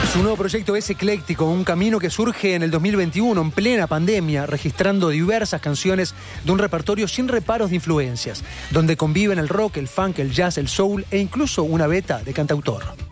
Su nuevo proyecto es ecléctico, un camino que surge en el 2021, en plena pandemia, registrando diversas canciones de un repertorio sin reparos de influencias, donde conviven el rock, el funk, el jazz, el soul e incluso una beta de cantautor.